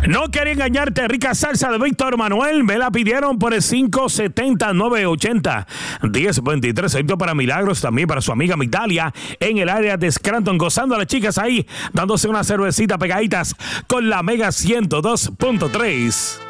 No quería engañarte, rica salsa de Víctor Manuel. Me la pidieron por el 570-980. 1023. Esto para Milagros, también para su amiga Migdalia en el área de Scranton, gozando a las chicas ahí, dándose una cervecita pegaditas con la Mega 102.3.